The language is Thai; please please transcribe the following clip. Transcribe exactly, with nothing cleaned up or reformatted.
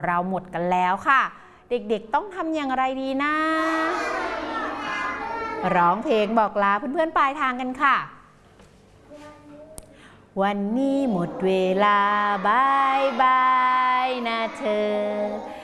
เราหมดกันแล้วค่ะเด็กๆต้องทำอย่างไรดีนะร้องเพลงบอกลาเพื่อนๆปลายทางกันค่ะวันนี้หมดเวลาบายบายนะเธอ